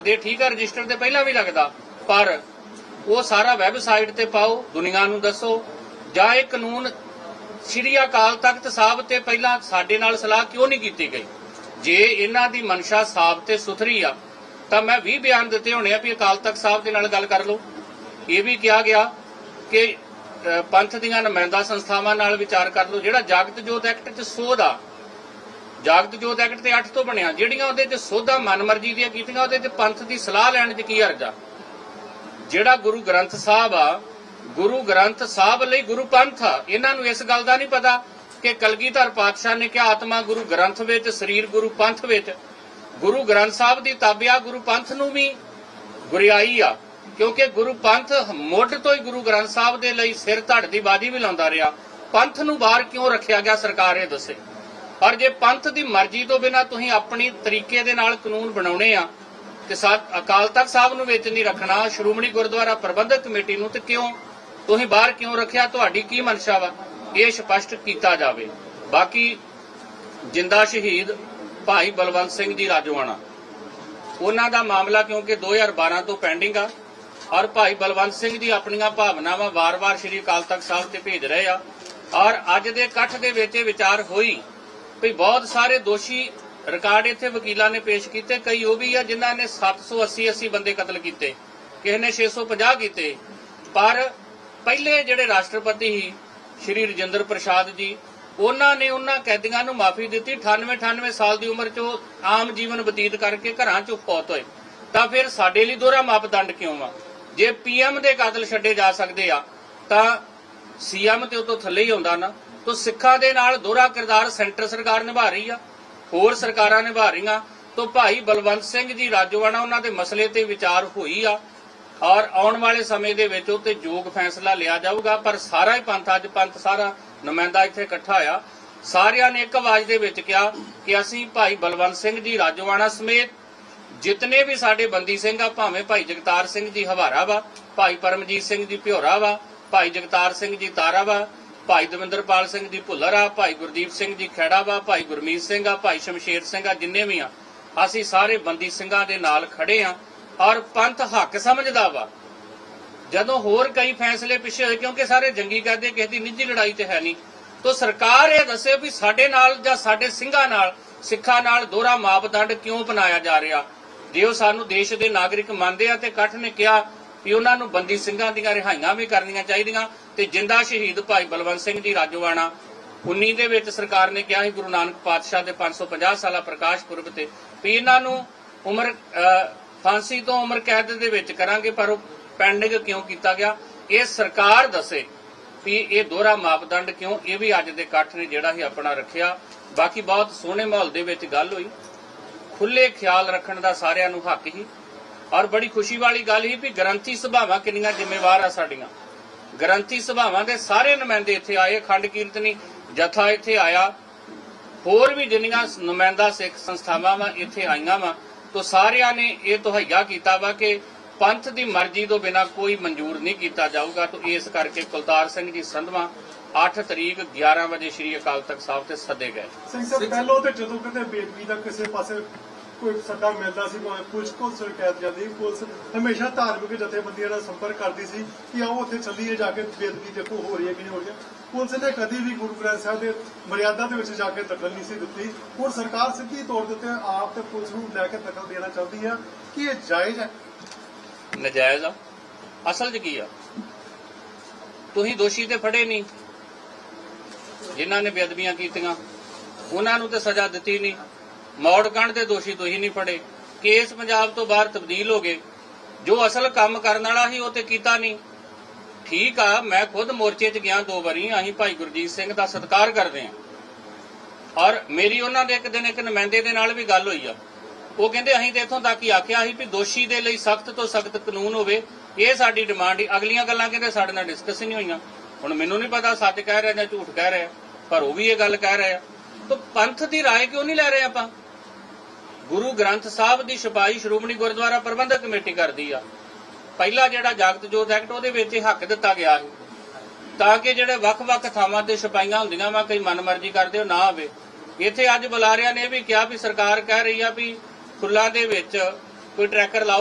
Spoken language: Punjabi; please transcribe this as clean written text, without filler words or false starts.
ਦੇ ਠੀਕ ਹੈ ਰਜਿਸਟਰ ਤੇ ਪਹਿਲਾਂ ਵੀ ਲੱਗਦਾ, ਪਰ ਉਹ ਸਾਰਾ ਵੈਬਸਾਈਟ ਤੇ ਪਾਓ, ਦੁਨੀਆ ਨੂੰ ਦੱਸੋ। ਜਾਂ ਇਹ ਕਾਨੂੰਨ ਸ਼੍ਰੀ ਅਕਾਲ ਤਖਤ ਸਾਹਿਬ ਤੇ ਪਹਿਲਾਂ ਸਾਡੇ ਨਾਲ ਸਲਾਹ ਕਿਉਂ ਨਹੀਂ ਕੀਤੀ ਗਈ? ਜੇ ਇਹਨਾਂ ਦੀ ਮਨਸ਼ਾ ਸਾਫ਼ ਤੇ ਸੁਥਰੀ ਆ ਤਾਂ ਮੈਂ 20 ਬਿਆਨ ਦਿੱਤੇ ਹੋਣੇ ਆ ਵੀ ਅਕਾਲ ਤਖਤ ਸਾਹਿਬ ਦੇ ਨਾਲ ਗੱਲ ਕਰ ਲਓ। ਇਹ ਵੀ ਕਿਹਾ ਗਿਆ ਕਿ ਪੰਥ ਦੀਆਂ ਨੁਮਾਇੰਦਾ ਸੰਸਥਾਵਾਂ ਨਾਲ ਵਿਚਾਰ ਕਰ ਲਓ। ਜਿਹੜਾ ਜਗਤ ਜੋਤ ਐਕਟ 'ਚ ਸੋਧ ਆ, ਜਗਤ ਜੋਤ ਐਕਟ ਤੇ 8 ਤੋਂ ਬਣਿਆ, ਜਿਹੜੀਆਂ ਉਹਦੇ 'ਚ ਸੋਧਾਂ ਮਨਮਰਜ਼ੀ ਦੀਆਂ ਕੀਤੀਆਂ, ਉਹਦੇ 'ਚ ਪੰਥ ਦੀ ਸਲਾਹ ਲੈਣ 'ਚ ਕੀ ਹਰਜ ਆ? ਜਿਹੜਾ ਗੁਰੂ ਗ੍ਰੰਥ ਸਾਹਿਬ ਆ, ਗੁਰੂ ਗ੍ਰੰਥ ਸਾਹਿਬ ਲਈ ਗੁਰੂ ਪੰਥ ਆ। ਇਹਨਾਂ ਨੂੰ ਇਸ ਗੱਲ ਦਾ ਨਹੀਂ ਪਤਾ ਕਿ ਕਲਗੀਧਰ ਪਾਤਸ਼ਾਹ ਨੇ ਕਿਹਾ ਆਤਮਾ ਗੁਰੂ ਗ੍ਰੰਥ ਵਿੱਚ, ਸਰੀਰ ਗੁਰੂ ਪੰਥ ਵਿੱਚ। ਗੁਰੂ ਗ੍ਰੰਥ ਸਾਹਿਬ ਦੀ ਤਾਬਿਆ ਗੁਰੂ ਪੰਥ ਨੂੰ ਵੀ ਗੁਰਿਆਈ ਆ, ਕਿਉਂਕਿ ਗੁਰੂ ਪੰਥ ਮੁੱਢ ਤੋਂ ਹੀ ਗੁਰੂ ਗ੍ਰੰਥ ਸਾਹਿਬ ਦੇ ਲਈ ਸਿਰ ਧੜ ਦੀ ਬਾਜੀ ਵੀ ਲਾਉਂਦਾ ਰਿਹਾ। ਪੰਥ ਨੂੰ ਬਾਹਰ ਕਿਉਂ ਰੱਖਿਆ ਗਿਆ, ਸਰਕਾਰ ਇਹ ਦੱਸੇ। ਪਰ ਜੇ ਪੰਥ ਦੀ ਮਰਜ਼ੀ ਤੋਂ ਬਿਨਾਂ ਤੁਸੀਂ ਆਪਣੀ ਤਰੀਕੇ ਦੇ ਨਾਲ ਕਾਨੂੰਨ ਬਣਾਉਣੇ ਆ ਤੇ ਅਕਾਲ ਤਖਤ ਸਾਹਿਬ ਨੂੰ ਵਿੱਚ ਨਹੀਂ ਰੱਖਣਾ, ਸ਼੍ਰੋਮਣੀ ਗੁਰਦੁਆਰਾ ਪ੍ਰਬੰਧਕ ਕਮੇਟੀ ਨੂੰ, ਤੇ ਕਿਉਂ ਤੁਸੀਂ ਬਾਹਰ ਕਿਉਂ ਰੱਖਿਆ? ਤੁਹਾਡੀ ਕੀ ਮਨਸ਼ਾ ਵਾ? ਇਹ ਸਪਸ਼ਟ ਕੀਤਾ ਜਾਵੇ। ਬਾਕੀ ਜਿੰਦਾ ਸ਼ਹੀਦ ਭਾਈ ਬਲਵੰਤ ਸਿੰਘ ਜੀ ਰਾਜੋਆਣਾ, ਉਹਨਾਂ ਦਾ ਮਾਮਲਾ ਕਿਉਂਕਿ 2012 ਤੋਂ ਪੈਂਡਿੰਗ ਆ, ਔਰ ਭਾਈ ਬਲਵੰਤ ਸਿੰਘ ਜੀ ਆਪਣੀਆਂ ਭਾਵਨਾਵਾਂ ਵਾਰ-ਵਾਰ ਸ਼੍ਰੀ ਅਕਾਲ ਤਖਤ ਸਾਹਿਬ ਤੇ ਭੇਜ ਰਹੇ ਆ। ਔਰ ਅੱਜ ਦੇ ਇਕੱਠ ਦੇ ਵਿੱਚ ਇਹ ਵਿਚਾਰ ਹੋਈ ਵੀ ਬਹੁਤ ਸਾਰੇ ਦੋਸ਼ੀ ਰਿਕਾਰਡ ਇੱਥੇ ਵਕੀਲਾਂ ਨੇ ਪੇਸ਼ ਕੀਤੇ, ਕਈ ਉਹ ਵੀ ਆ ਜਿਨ੍ਹਾਂ ਨੇ 780 ਬੰਦੇ ਕਤਲ ਕੀਤੇ, ਕਿਸੇ ਨੇ 650 ਕੀਤੇ। ਪਰ ਪਹਿਲੇ ਜਿਹੜੇ ਰਾਸ਼ਟਰਪਤੀ ਸੀ ਸ਼੍ਰੀ ਰਜਿੰਦਰ ਪ੍ਰਸਾਦ ਜੀ, ਉਹਨਾਂ ਨੇ ਉਹਨਾਂ ਕੈਦੀਆਂ ਨੂੰ ਮਾਫੀ ਦਿੱਤੀ। 98 ਸਾਲ ਦੀ ਉਮਰ 'ਚ ਉਹ ਆਮ ਜੀਵਨ ਬਤੀਤ ਕਰਕੇ ਘਰਾਂ 'ਚ ਫੌਤ ਹੋਏ। ਤਾਂ ਫਿਰ ਸਾਡੇ ਲਈ ਦੋਹਰਾ ਮਾਪਦੰਡ ਕਿਉਂ ਆ? ਜੇ ਪੀਐਮ ਦੇ ਕਾਤਲ ਛੱਡੇ ਜਾ ਸਕਦੇ ਆ ਤਾਂ ਸੀਐਮ ਤੇ ਉਤੋਂ ਥੱਲੇ ਹੀ ਹੁੰਦਾ ਨਾ। ਤਾਂ ਸਿੱਖਾਂ ਦੇ ਨਾਲ ਦੋਹਰਾ ਕਿਰਦਾਰ ਸੈਂਟਰ ਸਰਕਾਰ ਨਿਭਾ ਰਹੀ ਆ, ਹੋਰ ਸਰਕਾਰਾਂ ਨਿਭਾ ਰਹੀਆਂ। ਤਾਂ ਭਾਈ ਬਲਵੰਤ ਸਿੰਘ ਜੀ ਰਾਜੋਆਣਾ, ਉਹਨਾਂ ਦੇ ਮਸਲੇ ਤੇ ਵਿਚਾਰ ਹੋਈ ਆ ਔਰ ਆਉਣ ਵਾਲੇ ਸਮੇਂ ਦੇ ਵਿੱਚ ਉਹ ਤੇ ਯੋਗ ਫੈਸਲਾ ਲਿਆ ਜਾਊਗਾ। ਪਰ ਸਾਰਾ ਹੀ ਪੰਥ, ਅੱਜ ਪੰਥ ਸਾਰਾ ਨੁਮਾਇੰਦਾ ਇੱਥੇ ਇਕੱਠਾ ਹੋਇਆ, ਸਾਰਿਆਂ ਨੇ ਇੱਕ ਆਵਾਜ਼ ਦੇ ਵਿੱਚ ਕਿਹਾ ਕਿ ਅਸੀਂ ਭਾਈ ਬਲਵੰਤ ਸਿੰਘ ਜੀ ਰਾਜੋਆਣਾ ਸਮੇਤ ਜਿਤਨੇ ਵੀ ਸਾਡੇ ਬੰਦੀ ਸਿੰਘ ਆ, ਭਾਵੇਂ ਭਾਈ ਜਗਤਾਰ ਸਿੰਘ ਜੀ ਹਵਾਰਾ ਵਾ, ਭਾਈ ਪਰਮਜੀਤ ਸਿੰਘ ਜੀ ਭਿਓਰਾ ਵਾ, ਭਾਈ ਜਗਤਾਰ ਸਿੰਘ ਜੀ ਤਾਰਾ ਵਾ, ਭਾਈ ਦਵਿੰਦਰਪਾਲ ਸਿੰਘ ਜੀ ਭੁੱਲਰ ਆ, ਭਾਈ ਗੁਰਦੀਪ ਸਿੰਘ ਜੀ ਖੈੜਾ ਵਾ, ਭਾਈ ਗੁਰਮੀਤ ਸਿੰਘ ਆ, ਭਾਈ ਸ਼ਮਸ਼ੇਰ ਸਿੰਘ ਆ, ਜਿੰਨੇ ਵੀ ਆ, ਅਸੀਂ ਸਾਰੇ ਬੰਦੀ ਸਿੰਘਾਂ ਦੇ ਨਾਲ ਖੜੇ ਆ। ਔਰ ਪੰਥ ਹੱਕ ਸਮਝਦਾ ਵਾ। ਜਦੋਂ ਹੋਰ ਕਈ ਫੈਸਲੇ ਪਿੱਛੇ ਹੋਏ, ਕਿਉਂਕਿ ਸਾਰੇ ਜੰਗੀ ਕਰਦੇ, ਕਿਸੇ ਦੀ ਨਿੱਜੀ ਲੜਾਈ ਤੇ ਹੈ ਨਹੀਂ, ਤਾਂ ਸਰਕਾਰ ਇਹ ਦੱਸੇ ਵੀ ਸਾਡੇ ਨਾਲ ਜਾਂ ਸਾਡੇ ਸਿੰਘਾਂ ਨਾਲ, ਸਿੱਖਾਂ ਨਾਲ ਦੋਹਰਾ ਮਾਪਦੰਡ ਕਿਉਂ ਬਣਾਇਆ ਜਾ ਰਿਹਾ? ਜੇ ਉਹ ਸਾਨੂੰ ਦੇਸ਼ ਦੇ ਨਾਗਰਿਕ ਮੰਨਦੇ ਆ ਤੇ ਇਕੱਠ ਨੇ ਕਿਹਾ ਵੀ ਉਹਨਾਂ ਨੂੰ ਬੰਦੀ ਸਿੰਘਾਂ ਦੀਆਂ ਰਿਹਾਈਆਂ ਵੀ ਕਰਨੀਆਂ ਚਾਹੀਦੀਆਂ। ਤੇ ਜਿੰਦਾ ਸ਼ਹੀਦ ਭਾਈ ਬਲਵੰਤ ਸਿੰਘ ਜੀ ਰਾਜੋਆਣਾ 19 ਦੇ ਵਿੱਚ ਸਰਕਾਰ ਨੇ ਕਿਹਾ ਸੀ ਗੁਰੂ ਨਾਨਕ ਪਾਤਸ਼ਾਹ ਦੇ 550 ਸਾਲਾ ਪ੍ਰਕਾਸ਼ ਪੁਰਬ ਤੇ ਵੀ ਇਹਨਾਂ ਨੂੰ ਉਮਰ ਫਾਂਸੀ ਤੋਂ ਉਮਰ ਕੈਦ ਦੇ ਵਿੱਚ ਕਰਾਂਗੇ, ਪਰ ਉਹ ਪੈਂਡਿੰਗ ਕਿਉਂ ਕੀਤਾ ਗਿਆ? ਇਹ ਸਰਕਾਰ ਦੱਸੇ ਵੀ ਇਹ ਦੋਹਰਾ ਮਾਪਦੰਡ ਕਿਉਂ। ਇਹ ਵੀ ਅੱਜ ਦੇ ਇਕੱਠ ਨੇ ਜਿਹੜਾ ਹੀ ਆਪਣਾ ਰੱਖਿਆ। ਬਾਕੀ ਬਹੁਤ ਸੋਹਣੇ ਮਾਹੌਲ ਦੇ ਵਿੱਚ ਗੱਲ ਹੋਈ, ਖੁੱਲੇ ਖਿਆਲ ਰੱਖਣ ਦਾ ਸਾਰਿਆਂ ਨੂੰ ਹੱਕ ਹੀ। ਔਰ ਬੜੀ ਖੁਸ਼ੀ ਵਾਲੀ ਗੱਲ ਹੀ ਵੀ ਗ੍ਰੰਥੀ ਸਭਾਵਾਂ ਕਿੰਨੀਆਂ ਜ਼ਿੰਮੇਵਾਰ ਆ ਸਾਡੀਆਂ। ਗ੍ਰੰਥੀ ਸਭਾਵਾਂ ਦੇ ਸਾਰੇ ਨੁਮਾਇੰਦੇ ਇੱਥੇ ਆਏ, ਅਖੰਡ ਕੀਰਤਨੀ ਜਥਾ ਇੱਥੇ ਆਇਆ, ਹੋਰ ਵੀ ਜਿੰਨੀਆਂ ਨੁਮਾਇੰਦਾ ਸਿੱਖ ਸੰਸਥਾਵਾਂ ਵਾ ਇੱਥੇ ਆਈਆਂ ਵਾ। ਤਾਂ ਸਾਰਿਆਂ ਨੇ ਇਹ ਤਹਈਆ ਕੀਤਾ ਵਾ ਕਿ ਪੰਥ ਦੀ ਮਰਜ਼ੀ ਤੋਂ ਬਿਨਾਂ ਕੋਈ ਮਨਜ਼ੂਰ ਨਹੀਂ ਕੀਤਾ ਜਾਊਗਾ। ਤਾਂ ਇਸ ਕਰਕੇ ਕੁਲਤਾਰ ਸਿੰਘ ਜੀ ਸੰਧਵਾਂ 8 ਤਰੀਕ 11 ਵਜੇ ਸ਼੍ਰੀ ਅਕਾਲ ਤਖਤ ਸਾਹਿਬ ਤੇ ਸੱਦੇ ਗਏ। ਸਿੰਘ ਸਾਹਿਬ, ਪਹਿਲਾਂ ਤੇ ਜਦੋਂ ਕਿਤੇ ਬੇਦਬੀ ਦਾ ਕਿਸੇ ਪਾਸੇ ਕੋਈ ਸੱਦਾ ਮਿਲਦਾ ਸੀ, ਪੁਲਿਸ ਕੋਲ ਸ਼ਿਕਾਇਤ ਜਾਂਦੀ, ਪੁਲਿਸ ਹਮੇਸ਼ਾ ਧਾਰਮਿਕ ਜਥੇਬੰਦੀਆਂ ਨਾਲ ਸੰਪਰਕ ਕਰਦੀ ਸੀ ਕਿ ਆਓ ਉੱਥੇ ਚੱਲੀਏ, ਜਾ ਕੇ ਬੇਦਬੀ ਦੇਖੋ ਹੋ ਰਹੀ ਹੈ ਕਿ ਨਹੀਂ ਹੋ ਰਹੀ। ਪੁਲਿਸ ਨੇ ਕਦੀ ਵੀ ਗੁਰੂ ਗ੍ਰੰਥ ਸਾਹਿਬ ਦੇ ਮਰਿਆਦਾ ਦੇ ਵਿੱਚ ਜਾ ਕੇ ਦਖਲ ਨਹੀਂ ਸੀ ਦਿੱਤੀ। ਹੁਣ ਸਰਕਾਰ ਸਿੱਧੀ ਤੌਰ ਦੇ ਉੱਤੇ ਆਪ ਤੇ ਪੁਲਿਸ ਨੂੰ ਲੈ ਕੇ ਦਖਲ ਦੇਣਾ ਚਾਹੁੰਦੀ ਹੈ ਕਿ ਇਹ ਜਾਇਜ਼ ਹੈ? ਨਜਾਇਜ਼ ਆ। ਅਸਲ 'ਚ ਕੀ ਆ, ਤੁਸੀਂ ਦੋਸ਼ੀ ਤੇ ਫੜੇ ਨਹੀਂ, ਜਿਨ੍ਹਾਂ ਨੇ ਬੇਅਦਬੀਆਂ ਕੀਤੀਆਂ ਉਹਨਾਂ ਨੂੰ ਤੇ ਸਜ਼ਾ ਦਿੱਤੀ ਨਹੀਂ। ਮੌੜਕੰਡ ਦੇ ਦੋਸ਼ੀ ਤੁਸੀਂ ਨਹੀਂ ਫੜੇ, ਕੇਸ ਪੰਜਾਬ ਤੋਂ ਬਾਹਰ ਤਬਦੀਲ ਹੋ ਗਏ। ਜੋ ਅਸਲ ਕੰਮ ਕਰਨ ਵਾਲਾ ਸੀ ਉਹ ਤੇ ਕੀਤਾ ਨਹੀਂ। ਠੀਕ ਆ, ਮੈਂ ਖੁਦ ਮੋਰਚੇ 'ਚ ਗਿਆ 2 ਵਾਰੀ। ਅਸੀਂ ਭਾਈ ਗੁਰਜੀਤ ਸਿੰਘ ਦਾ ਸਤਿਕਾਰ ਕਰਦੇ ਹਾਂ। ਔਰ ਮੇਰੀ ਉਹਨਾਂ ਦੇ ਇੱਕ ਦਿਨ ਇੱਕ ਨੁਮਾਇੰਦੇ ਦੇ ਨਾਲ ਵੀ ਗੱਲ ਹੋਈ ਆ। ਉਹ ਕਹਿੰਦੇ ਅਸੀਂ ਤੇ ਇੱਥੋਂ ਤੱਕ ਹੀ ਆਖਿਆ ਸੀ ਵੀ ਦੋਸ਼ੀ ਦੇ ਲਈ ਸਖਤ ਤੋਂ ਸਖਤ ਕਾਨੂੰਨ ਹੋਵੇ, ਇਹ ਸਾਡੀ ਡਿਮਾਂਡ ਹੀ। ਅਗਲੀਆਂ ਗੱਲਾਂ ਕਹਿੰਦੇ ਸਾਡੇ ਨਾਲ ਡਿਸਕਸ ਹੀ ਨਹੀਂ ਹੋਈਆਂ। ਹੁਣ ਮੈਨੂੰ ਨਹੀਂ ਪਤਾ ਸੱਚ ਕਹਿ ਰਿਹਾ ਜਾਂ ਝੂਠ ਕਹਿ ਰਿਹਾ, ਪਰ ਉਹ ਵੀ ਇਹ ਗੱਲ ਕਹਿ ਰਹੇ ਆ। ਤਾਂ ਪੰਥ ਦੀ ਰਾਏ ਕਿਉਂ ਨਹੀਂ ਲੈ ਰਹੇ ਆਪਾਂ? ਗੁਰੂ ਗ੍ਰੰਥ ਸਾਹਿਬ ਦੀ ਛਪਾਈ ਸ਼੍ਰੋਮਣੀ ਗੁਰਦੁਆਰਾ ਪ੍ਰਬੰਧਕ ਕਮੇਟੀ ਕਰਦੀ ਆ। ਪਹਿਲਾ ਜਿਹੜਾ ਜਗਤ ਜੋਤ ਐਕਟ, ਉਹਦੇ ਵਿੱਚ ਇਹ ਹੱਕ ਦਿੱਤਾ ਗਿਆ ਸੀ ਤਾਂ ਕਿ ਜਿਹੜੇ ਵੱਖ-ਵੱਖ ਥਾਵਾਂ ਤੇ ਛਪਾਈਆਂ ਹੁੰਦੀਆਂ ਵਾ, ਕਈ ਮਨਮਰਜ਼ੀ ਕਰਦੇ ਹੋ, ਨਾ ਹੋਵੇ। ਇੱਥੇ ਅੱਜ ਬੁਲਾਰਿਆਂ ਨੇ ਇਹ ਵੀ ਕਿਹਾ ਵੀ ਸਰਕਾਰ ਕਹਿ ਰਹੀ ਆ ਵੀ ਫੁੱਲਾਂ ਦੇ ਵਿੱਚ ਕੋਈ ਟਰੈਕਰ ਲਾਓ